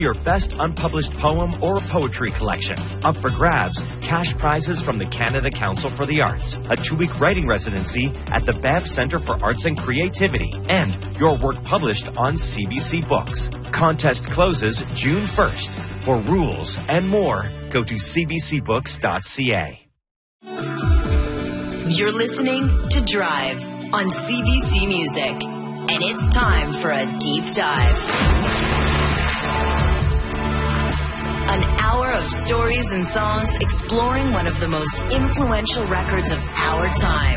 Your best unpublished poem or poetry collection. Up for grabs, cash prizes from the Canada Council for the Arts, a 2-week writing residency at the Bev Centre for Arts and Creativity, and your work published on CBC Books. Contest closes June 1st. For rules and more, go to cbcbooks.ca. You're listening to Drive on CBC Music, and it's time for a deep dive. An hour of stories and songs exploring one of the most influential records of our time.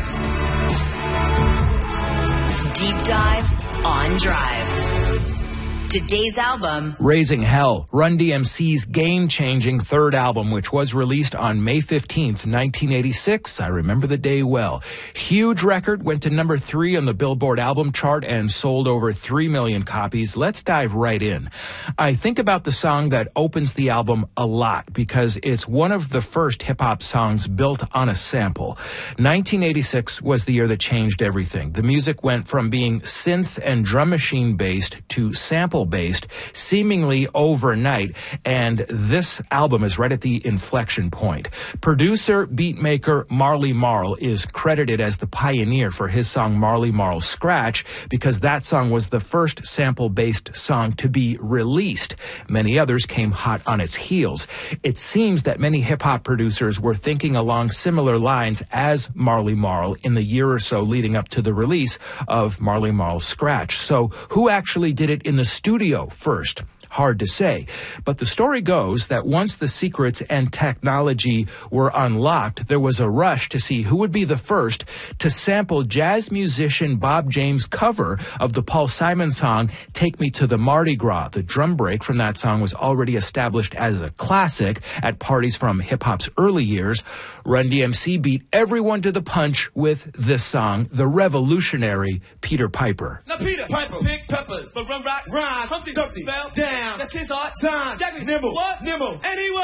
Deep Dive on Drive. Today's album, Raising Hell, Run DMC's game-changing third album, which was released on May 15th, 1986. I remember the day well. Huge record, went to number 3 on the Billboard album chart and sold over 3 million copies. Let's dive right in. I think about the song that opens the album a lot because it's one of the first hip-hop songs built on a sample. 1986 was the year that changed everything. The music went from being synth and drum machine-based to sample-based, seemingly overnight, and this album is right at the inflection point. Producer, beatmaker Marley Marl is credited as the pioneer for his song Marley Marl Scratch because that song was the first sample-based song to be released. Many others came hot on its heels. It seems that many hip-hop producers were thinking along similar lines as Marley Marl in the year or so leading up to the release of Marley Marl Scratch. So who actually did it in the studio first? Hard to say. But the story goes that once the secrets and technology were unlocked, there was a rush to see who would be the first to sample jazz musician Bob James' cover of the Paul Simon song, Take Me to the Mardi Gras. The drum break from that song was already established as a classic at parties from hip-hop's early years. Run DMC beat everyone to the punch with this song, the revolutionary Peter Piper. Now Peter Piper, pick peppers, but run rock, rhyme, Humpty Dumpty, fell down. That's his art. Time, nimble, what? Nimble, and he was.